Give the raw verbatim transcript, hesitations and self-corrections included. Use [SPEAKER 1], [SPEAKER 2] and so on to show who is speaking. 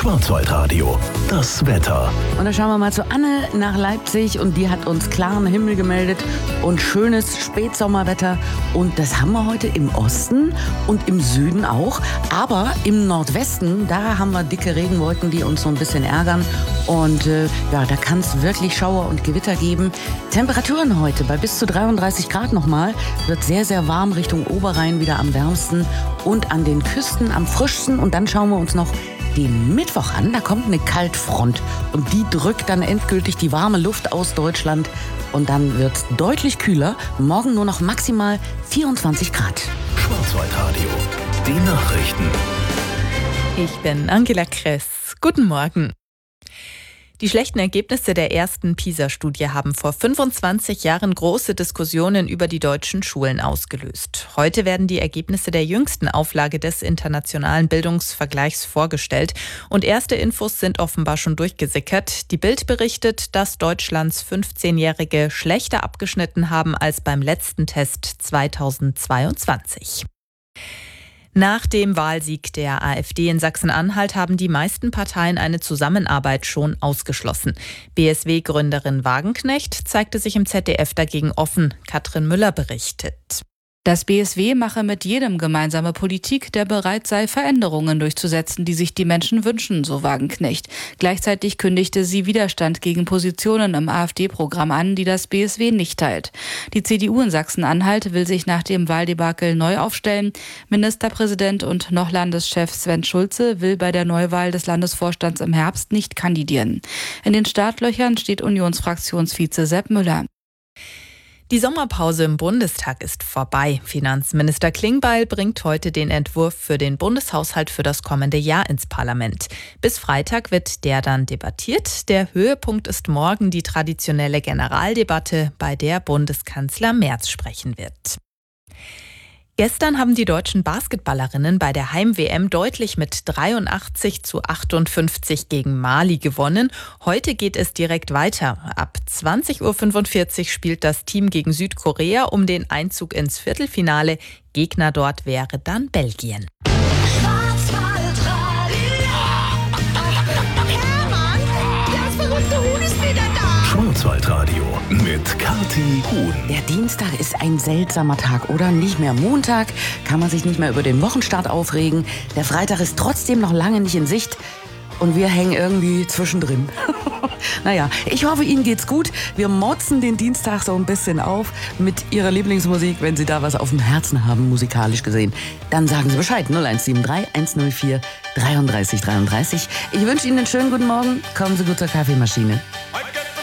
[SPEAKER 1] Schwarzwaldradio, das Wetter.
[SPEAKER 2] Und da schauen wir mal zu Anne nach Leipzig und die hat uns klaren Himmel gemeldet und schönes Spätsommerwetter. Und das haben wir heute im Osten und im Süden auch. Aber im Nordwesten, da haben wir dicke Regenwolken, die uns so ein bisschen ärgern. Und äh, ja, da kann es wirklich Schauer und Gewitter geben. Temperaturen heute bei bis zu dreiunddreißig Grad nochmal. Wird sehr, sehr warm Richtung Oberrhein, wieder am wärmsten. Und an den Küsten am frischsten. Und dann schauen wir uns noch den Mittwoch an. Da kommt eine Kaltfront. Und die drückt dann endgültig die warme Luft aus Deutschland. Und dann wird es deutlich kühler. Morgen nur noch maximal vierundzwanzig Grad.
[SPEAKER 1] Schwarzwaldradio, die Nachrichten.
[SPEAKER 3] Ich bin Angela Kress. Guten Morgen. Die schlechten Ergebnisse der ersten PISA-Studie haben vor fünfundzwanzig Jahren große Diskussionen über die deutschen Schulen ausgelöst. Heute werden die Ergebnisse der jüngsten Auflage des internationalen Bildungsvergleichs vorgestellt. Und erste Infos sind offenbar schon durchgesickert. Die Bild berichtet, dass Deutschlands fünfzehnjährige schlechter abgeschnitten haben als beim letzten Test zweitausendzweiundzwanzig. Nach dem Wahlsieg der AfD in Sachsen-Anhalt haben die meisten Parteien eine Zusammenarbeit schon ausgeschlossen. B S W-Gründerin Wagenknecht zeigte sich im Z D F dagegen offen. Katrin Müller berichtet.
[SPEAKER 4] Das B S W mache mit jedem gemeinsame Politik, der bereit sei, Veränderungen durchzusetzen, die sich die Menschen wünschen, so Wagenknecht. Gleichzeitig kündigte sie Widerstand gegen Positionen im AfD-Programm an, die das B S W nicht teilt. Die C D U in Sachsen-Anhalt will sich nach dem Wahldebakel neu aufstellen. Ministerpräsident und noch Landeschef Sven Schulze will bei der Neuwahl des Landesvorstands im Herbst nicht kandidieren. In den Startlöchern steht Unionsfraktionsvize Sepp Müller.
[SPEAKER 3] Die Sommerpause im Bundestag ist vorbei. Finanzminister Klingbeil bringt heute den Entwurf für den Bundeshaushalt für das kommende Jahr ins Parlament. Bis Freitag wird der dann debattiert. Der Höhepunkt ist morgen die traditionelle Generaldebatte, bei der Bundeskanzler Merz sprechen wird. Gestern haben die deutschen Basketballerinnen bei der Heim-W M deutlich mit dreiundachtzig zu achtundfünfzig gegen Mali gewonnen. Heute geht es direkt weiter. Ab zwanzig Uhr fünfundvierzig spielt das Team gegen Südkorea um den Einzug ins Viertelfinale. Gegner dort wäre dann Belgien.
[SPEAKER 1] Schwarzwaldradio mit Kathi Huhn.
[SPEAKER 2] Der Dienstag ist ein seltsamer Tag, oder? Nicht mehr Montag, kann man sich nicht mehr über den Wochenstart aufregen. Der Freitag ist trotzdem noch lange nicht in Sicht. Und wir hängen irgendwie zwischendrin. Naja, ich hoffe, Ihnen geht's gut. Wir motzen den Dienstag so ein bisschen auf mit Ihrer Lieblingsmusik. Wenn Sie da was auf dem Herzen haben, musikalisch gesehen, dann sagen Sie Bescheid. null eins sieben drei, eins null vier, dreiunddreißig dreiunddreißig. Ich wünsche Ihnen einen schönen guten Morgen. Kommen Sie gut zur Kaffeemaschine.